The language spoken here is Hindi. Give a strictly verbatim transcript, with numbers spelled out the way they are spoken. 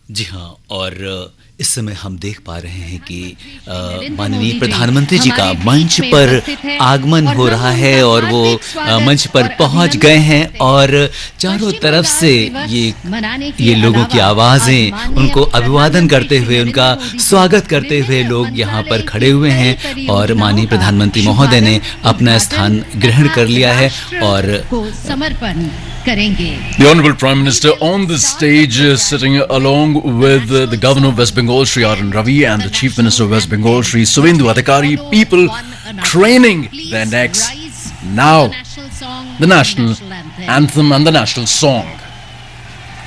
जी हाँ, और इस समय हम देख पा रहे हैं कि माननीय प्रधानमंत्री जी का मंच पर आगमन हो रहा है और वो मंच पर पहुंच गए हैं और चारों तरफ से ये ये लोगों की आवाज़ें उनको अभिवादन करते हुए, उनका स्वागत करते हुए लोग यहाँ पर खड़े हुए हैं और माननीय प्रधानमंत्री महोदय ने अपना स्थान ग्रहण कर लिया है और समर्पण करेंगे। The Honorable Prime Minister on the stage, uh, sitting along with uh, the Governor of West Bengal, Shri R N Ravi, and the Chief Minister of West Bengal, Shri Suvendu Adhikari. People craning their necks. Now, the national anthem and the national song.